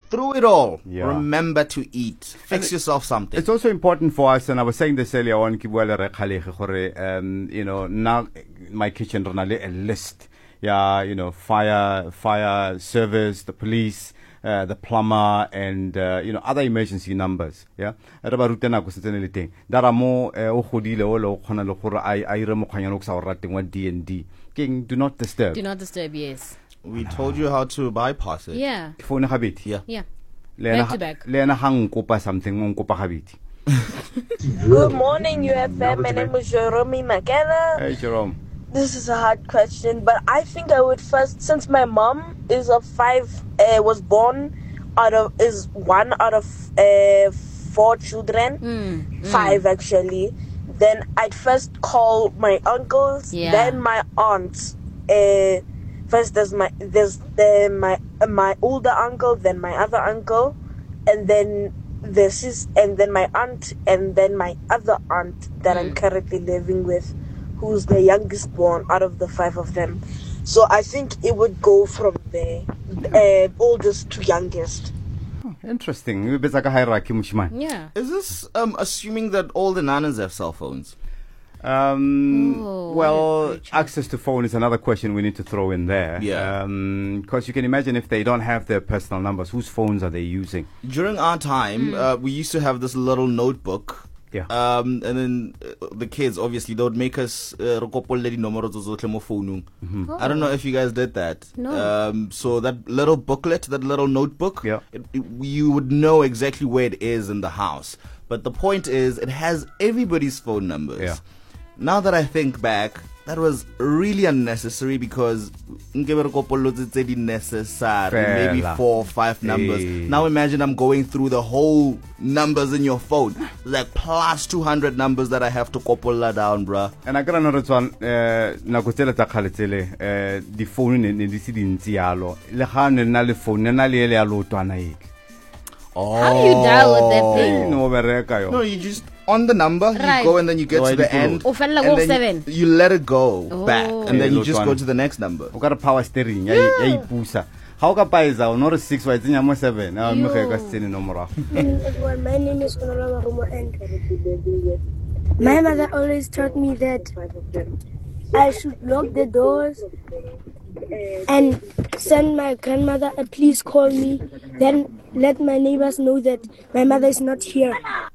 through it all, remember to eat. Fix yourself something. It's also important for us, and I was saying this earlier on, you know, now my kitchen run a list. Yeah, you know, fire service, the police, the plumber, and you know, other emergency numbers. Yeah, there are more DND. King, do not disturb. Do not disturb. Yes. We told you how to bypass it. Yeah. Phone habit. Yeah. Back to back. Lena hang kopa something on kopa habit. Good morning, UFM. My name is Jerome Makena. Hey, Jerome. This is a hard question, but I think I would first, since my mom is was born is one out of 4 children, 5 actually. Then I'd first call my uncles, then my aunts. First there's my older uncle, then my other uncle, and then and then my aunt, and then my other aunt that I'm currently living with, who's the youngest born out of the 5 of them. So I think it would go from there, oldest to youngest. Interesting. It's like a hierarchy, Mushman. Yeah. Is this assuming that all the nanas have cell phones? Well, access to phone is another question we need to throw in there. Yeah. Because you can imagine if they don't have their personal numbers, whose phones are they using? During our time, we used to have this little notebook. Yeah. And then the kids, obviously, they would make us I don't know if you guys did that. No. So that little booklet, that little notebook, you would know exactly where it is in the house. But the point is, it has everybody's phone numbers. Yeah. Now that I think back, that was really unnecessary because maybe 4 or 5 numbers. Now imagine I'm going through the whole numbers in your phone, like plus 200 numbers that I have to kopola down, bruh. And I got another one. The phone in the city le phone How do you dial with that thing? No, you just on the number, you go and then you get to the end, and then you let it go back, and then you just go to the next number. You got a power steering. How can I say not a 6 or 7? My name is Honorable Rumo, and my mother always taught me that I should lock the doors and send my grandmother a please call me, then let my neighbors know that my mother is not here.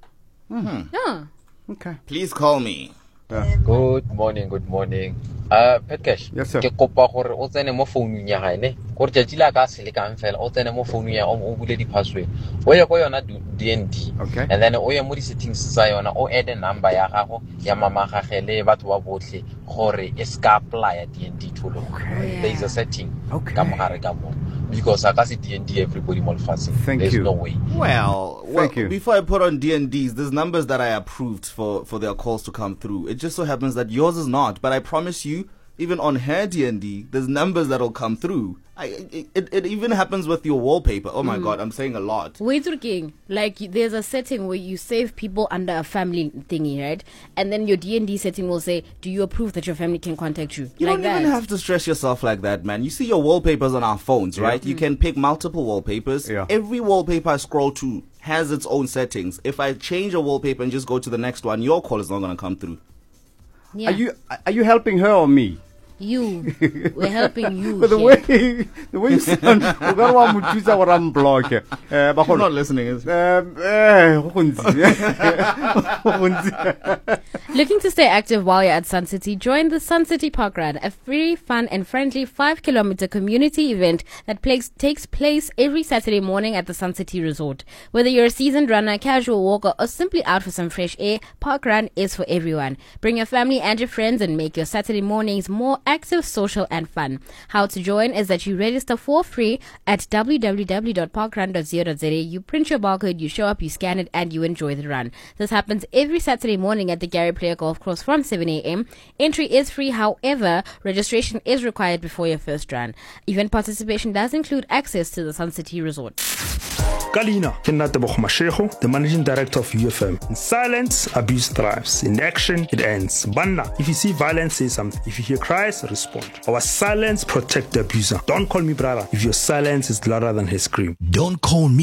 Okay. Please call me. Good morning. Petkesh. Yes, sir. Ke kopa gore o tsene mo founung ya gae ne gore tšatši la ka se le kang fela o tsene mo founung ya o bule di-password o ye ko yona DND. Okay. And then o ye mo di-settings tsa yona o add number ya gago ya mama gage le batho ba botlhe gore e ska apply DND to lo. There is a setting ka mogare ka mo because I can see DND everybody malfunctioning. There's no way. Well, before I put on DNDs, there's numbers that I approved for their calls to come through. It just so happens that yours is not, but I promise you, even on her DND, there's numbers that'll come through. It even happens with your wallpaper. Oh my God, I'm saying a lot. Wait, King. Like there's a setting where you save people under a family thingy, right? And then your DND setting will say, "Do you approve that your family can contact you?" You like don't even have to stress yourself like that, man. You see your wallpapers on our phones, right? You can pick multiple wallpapers. Every wallpaper I scroll to has its own settings. If I change a wallpaper and just go to the next one, your call is not going to come through. Yeah. Are you helping her or me? You. We're helping you. But the way you sound, I'm not listening. Looking to stay active while you're at Sun City? Join the Sun City Park Run, a free, fun, and friendly 5-kilometer community event that takes place every Saturday morning at the Sun City Resort. Whether you're a seasoned runner, casual walker, or simply out for some fresh air, Park Run is for everyone. Bring your family and your friends and make your Saturday mornings more active, social, and fun. How to join is that you register for free at www.parkrun.co.za. You print your barcode, you show up, you scan it, and you enjoy the run. This happens every Saturday morning at the Gary Player Golf Course from 7 a.m. Entry is free, however, registration is required before your first run. Event participation does include access to the Sun City Resort. Kalina, Tebogo Mashego, the managing director of UFM. In silence, abuse thrives. In action, it ends. Banna, if you see violence, say something. If you hear cries, respond. Our silence protect the abuser. Don't call me brother if your silence is louder than his scream. Don't call me